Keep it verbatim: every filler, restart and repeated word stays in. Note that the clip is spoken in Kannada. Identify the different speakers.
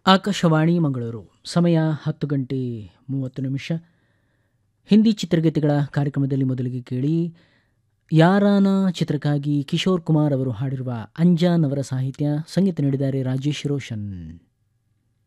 Speaker 1: ಆಕಾಶವಾಣಿ ಮಂಗಳೂರು. ಸಮಯ ಹತ್ತು ಗಂಟೆ ಮೂವತ್ತು ನಿಮಿಷ. ಹಿಂದಿ ಚಿತ್ರಗೀತೆಗಳ ಕಾರ್ಯಕ್ರಮದಲ್ಲಿ ಮೊದಲಿಗೆ ಕೇಳಿ ಯಾರಾನ ಚಿತ್ರಕ್ಕಾಗಿ ಕಿಶೋರ್ ಕುಮಾರ್ ಅವರು ಹಾಡಿರುವ ಅಂಜಾನ್ ಅವರ ಸಾಹಿತ್ಯ, ಸಂಗೀತ ನೀಡಿದ್ದಾರೆ ರಾಜೇಶ್ ರೋಷನ್.